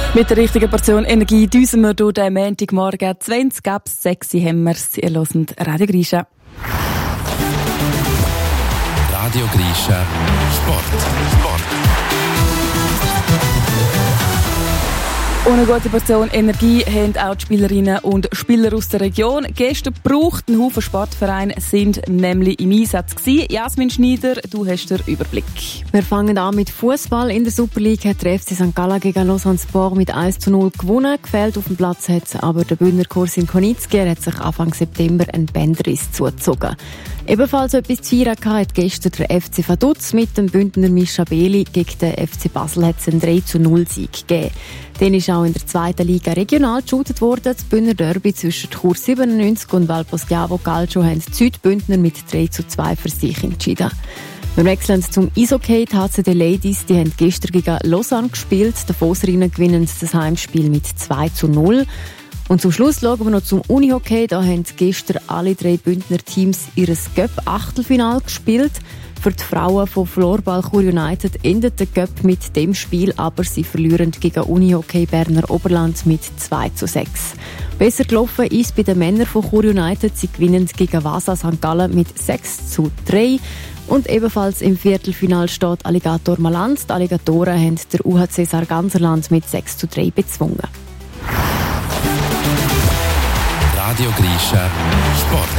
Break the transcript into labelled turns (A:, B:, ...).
A: Mit der richtigen Portion Energie düsen wir durch den Montagmorgen. 20 ab 6 haben wir es. Ihr hört Radio Grisha.
B: Radio Grisha Sport.
A: Ohne gute Portion Energie haben auch die Spielerinnen und Spieler aus der Region gestern gebraucht. Ein Haufen Sportvereine sind nämlich im Einsatz gewesen. Jasmin Schneider, du hast den Überblick.
C: Wir fangen an mit Fußball. In der Super League hat der FC St. Gallen gegen Lausanne Sport mit 1:0 gewonnen. Gefehlt auf dem Platz hat aber der Bündner Kursin Konitzki. Er hat sich Anfang September einen Bänderriss zugezogen. Ebenfalls etwas zu feiern hat gestern der FC Vaduz mit dem Bündner Mischa Beli. Gegen den FC Basel hat es einen 3:0-Sieg gegeben. Dann ist auch in der zweiten Liga regional geshootet worden. Das Bündner Derby zwischen Chur 97 und Valposchiavo Calcio haben die Südbündner mit 3:2 für sich entschieden. Wir wechseln zum Eishockey. Die HCD Ladies die haben gestern gegen Lausanne gespielt. Die Fosserinnen gewinnen das Heimspiel mit 2:0. Und zum Schluss schauen wir noch zum Unihockey. Da haben gestern alle 3 Bündner Teams ihr Cup-Achtelfinal gespielt. Für die Frauen von Florball Chur United endet der Cup mit dem Spiel, aber sie verlieren gegen Unihockey Berner Oberland mit 2:6. Besser gelaufen ist bei den Männern von Chur United. Sie gewinnen gegen Vasa St. Gallen mit 6:3. Und ebenfalls im Viertelfinal steht Alligator Malanz. Die Alligatoren haben der UHC Sarganserland mit 6:3 bezwungen.
B: Radio Grisha Sport.